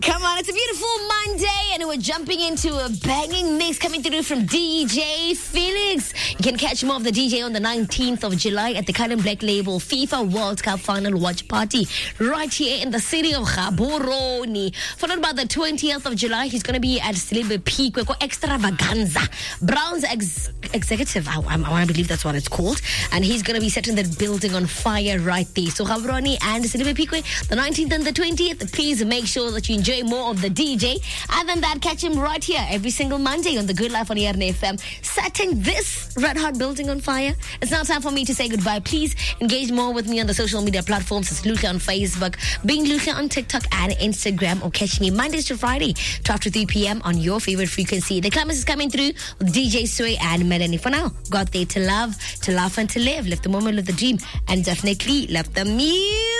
Come on, it's a beautiful Monday, and we're jumping into a banging mix coming through from DJ Felix. You can catch more of the DJ on the 19th of July at the Cullen Black Label FIFA World Cup Final Watch Party right here in the city of Gaborone. Followed by the 20th of July, he's going to be at Silibe Peak Extravaganza. Brown's executive, I want to believe that's what it's called, and he's going to be setting the building on fire right there. So Gaborone and Silibe Peak, the 19th and the 20th, please make sure that you enjoy more of the DJ. Other than that, catch him right here every single Monday on The Good Life on ERN FM, setting this red hot building on fire. It's now time for me to say goodbye. Please engage more with me on the social media platforms. It's Lucia on Facebook, being Lucia on TikTok and Instagram, or catch me Mondays to Friday, 12 to 3 p.m. on your favorite frequency. The Climax is coming through with DJ Sway and Melanie. For now, got there to love, to laugh and to live. Live the moment, live the dream, and definitely love the music.